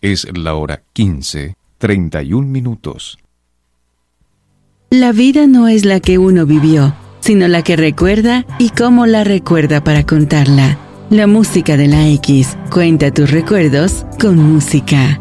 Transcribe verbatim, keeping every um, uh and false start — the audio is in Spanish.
Es la hora quince, treinta y un minutos. La vida no es la que uno vivió, sino la que recuerda y cómo la recuerda para contarla. La música de la X. Cuenta tus recuerdos con música.